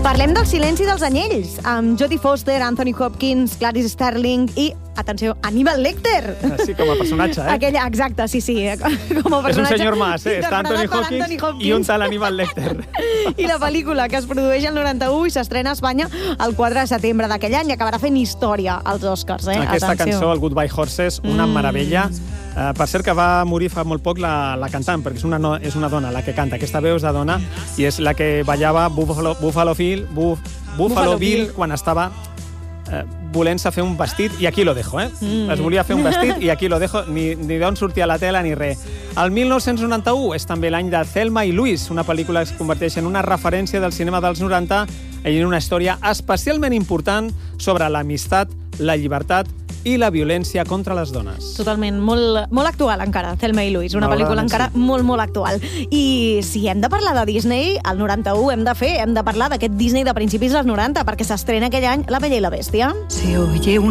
Parlem del Silenci dels Anyells, amb Jodie Foster, Anthony Hopkins, Clarice Starling i, atenció, Hannibal Lecter. Sí, com a personatge, Aquella, exacte, sí, com a personatge. És un senyor mas, està Anthony Hopkins i un tal Hannibal Lecter. I la pel·lícula, que es produeix el 91 i s'estrena a Espanya el 4 de setembre d'aquell any i acabarà fent història als Oscars. Aquesta cançó, el Goodbye Horses, una meravella. Per cert, que va morir fa molt poc la cantant, perquè és una dona la que canta. Aquesta veu és de dona i és la que ballava Buffalo Bill quan estava volent-se fer un vestit, i aquí lo dejo, Es volia fer un vestit i aquí lo dejo, ni d'on sortia la tela ni res. El 1991 és també l'any de Thelma i Louise, una pel·lícula que es converteix en una referència del cinema dels 90 i en una història especialment important sobre l'amistat, la llibertat i la violència contra les dones. Totalment, molt actual encara, Thelma i Louise, una pel·lícula encara molt actual. I si hem de parlar de Disney, el 91 hem de parlar d'aquest Disney de principis dels 90, perquè s'estrena aquell any La Bella i la Bèstia. Se oye